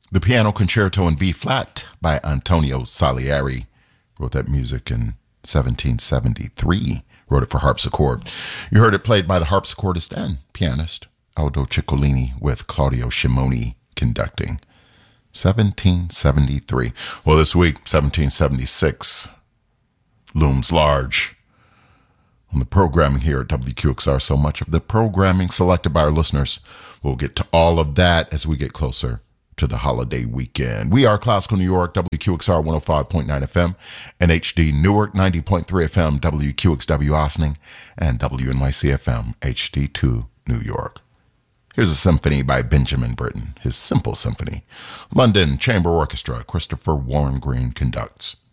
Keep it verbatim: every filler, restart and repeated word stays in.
The Piano Concerto in B flat by Antonio Salieri. Wrote that music in seventeen seventy-three. Wrote it for harpsichord. You heard it played by the harpsichordist and pianist Aldo Ciccolini with Claudio Scimoni conducting. seventeen seventy-three. Well, this week, seventeen seventy-six looms large on the programming here at W Q X R. So much of the programming selected by our listeners. We'll get to all of that as we get closer to the holiday weekend. We are Classical New York, W Q X R one oh five point nine F M, and H D Newark ninety point three F M, W Q X W Ossining, and W N Y C F M, H D two New York. Here's a symphony by Benjamin Britten, his Simple Symphony. London Chamber Orchestra, Christopher Warren Green conducts.